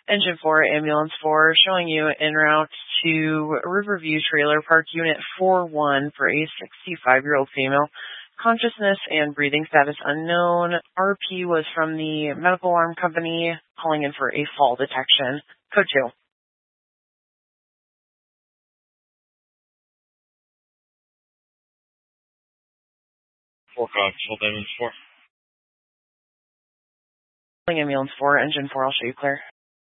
Engine 4, Ambulance 4, showing you en route to Riverview Trailer Park Unit 4-1 for a 65-year-old female. Consciousness and breathing status unknown. RP was from the medical alarm company, calling in for a fall detection. Code 2. 4 cops, hold ambulance 4. Ambulance 4, Engine 4, I'll show you clear.